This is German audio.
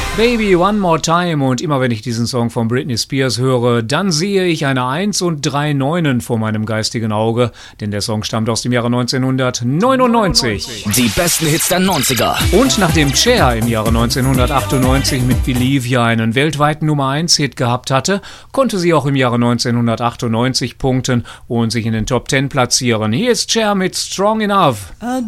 Baby One More Time, und immer wenn ich diesen Song von Britney Spears höre, dann sehe ich eine 1 und 3 Neunen vor meinem geistigen Auge, denn der Song stammt aus dem Jahre 1999. Die besten Hits der 90er. Und nachdem Cher im Jahre 1998 mit Believe ja einen weltweiten Nummer 1 Hit gehabt hatte, konnte sie auch im Jahre 1998 punkten und sich in den Top 10 platzieren. Hier ist Cher mit Strong Enough.